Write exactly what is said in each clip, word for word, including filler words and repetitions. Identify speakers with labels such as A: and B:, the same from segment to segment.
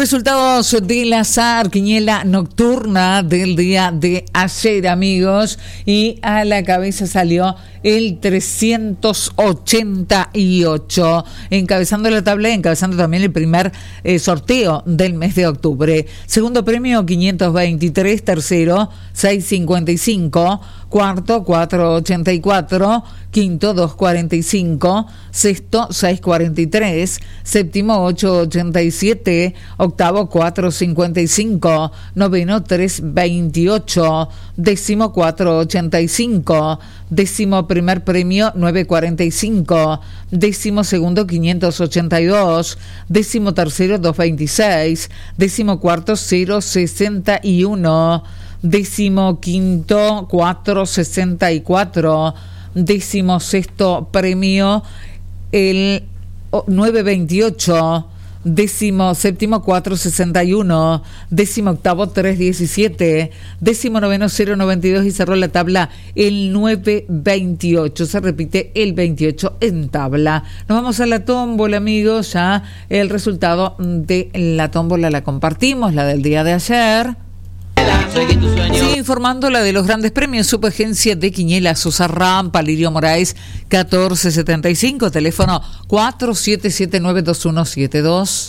A: Resultados del azar, quiniela nocturna del día de ayer, amigos, y a la cabeza salió el trescientos ochenta y ocho, encabezando la tabla, encabezando también el primer eh, sorteo del mes de octubre. Segundo premio quinientos veintitrés, tercero seiscientos cincuenta y cinco, cuarto cuatrocientos ochenta y cuatro, quinto doscientos cuarenta y cinco, sexto seiscientos cuarenta y tres, séptimo ochocientos ochenta y siete, octavo cuatrocientos cincuenta y cinco, noveno trescientos veintiocho, décimo cuatrocientos ochenta y cinco, décimo primer premio novecientos cuarenta y cinco, décimo segundo quinientos ochenta y dos, décimo tercero doscientos veintiséis, décimo cuarto cero sesenta y uno, décimo quinto cuatrocientos sesenta y cuatro, décimo sexto premio el novecientos veintiocho, décimo séptimo cuatrocientos sesenta y uno, décimo octavo trescientos diecisiete, décimo noveno cero noventa y dos y cerró la tabla el novecientos veintiocho. Se repite el veintiocho en tabla. Nos vamos a la tómbola, amigos. Ya el resultado de la tómbola la compartimos, la del día de ayer. Sigue informando la de los grandes premios. Subagencia de Quiniela Sosa Rampa, Lirio Moraes catorce setenta y cinco, teléfono cuatro siete siete nueve dos uno siete dos.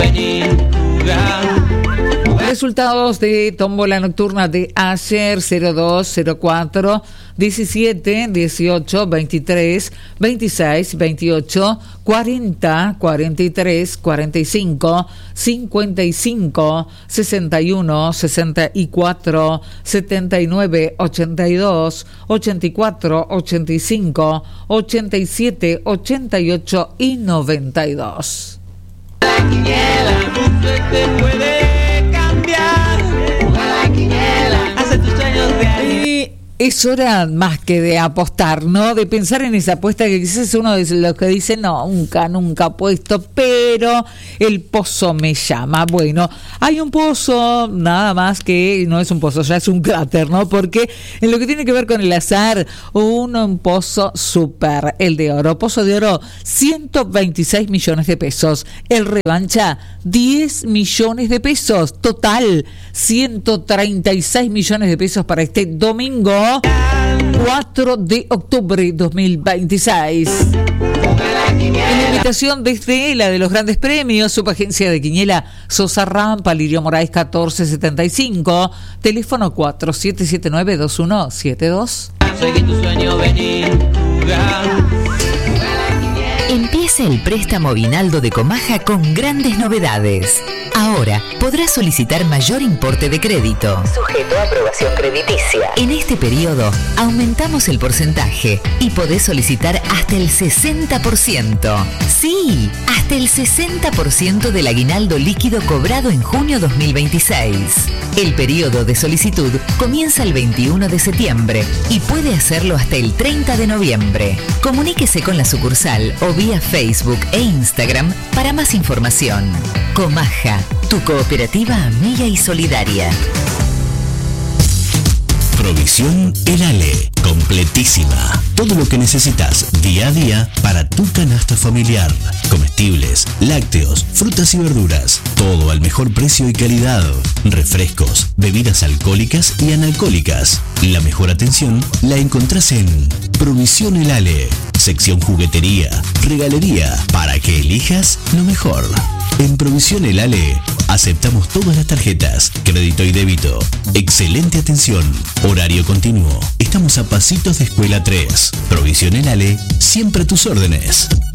A: Resultados de tómbola nocturna de ayer: cero dos, cero cuatro, diecisiete, dieciocho, veintitrés, veintiséis, veintiocho, cuarenta, cuarenta y tres, cuarenta y cinco, cincuenta y cinco, sesenta y uno, sesenta y cuatro, setenta y nueve, ochenta y dos, ochenta y cuatro, ochenta y cinco, ochenta y siete, ochenta y ocho y noventa y dos.
B: La quiniela no se te puede cambiar. La quiniela hace tus sueños realidad.
A: Es hora más que de apostar, ¿no? De pensar en esa apuesta que quizás es uno de los que dice, no, nunca, nunca apuesto, pero el pozo me llama. Bueno, hay un pozo, nada más que no es un pozo, ya es un cráter, ¿no? Porque en lo que tiene que ver con el azar, un, un pozo súper, el de oro. Pozo de oro, ciento veintiséis millones de pesos. El revancha, diez millones de pesos. Total, ciento treinta y seis millones de pesos para este domingo cuatro de octubre dos mil veintiséis. En la invitación desde la de los grandes premios, Subagencia de Quiniela Sosa Rampa, Lirio Moraes catorce setenta y cinco, teléfono cuatro siete siete nueve dos uno siete dos.
B: Seguí tu sueño, venir, jugar.
C: Empieza el préstamo Aguinaldo de Comaja con grandes novedades. Ahora podrás solicitar mayor importe de crédito, sujeto a aprobación crediticia. En este periodo aumentamos el porcentaje y podés solicitar hasta el sesenta por ciento. Sí, hasta el sesenta por ciento del aguinaldo líquido cobrado en junio dos mil veintiséis. El periodo de solicitud comienza el veintiuno de septiembre y puede hacerlo hasta el treinta de noviembre. Comuníquese con la sucursal o vía Facebook e Instagram para más información. Comaja, tu cooperativa amiga y solidaria.
D: Provisión El Ale, completísima. Todo lo que necesitas día a día para tu canasta familiar. Comestibles, lácteos, frutas y verduras. Todo al mejor precio y calidad. Refrescos, bebidas alcohólicas y analcohólicas. La mejor atención la encontrás en Provisión El Ale. Sección juguetería, regalería, para que elijas lo mejor. En Provisión El Ale aceptamos todas las tarjetas, crédito y débito. Excelente atención, horario continuo. Estamos a pasitos de Escuela tres. Provisión El Ale, siempre a tus órdenes.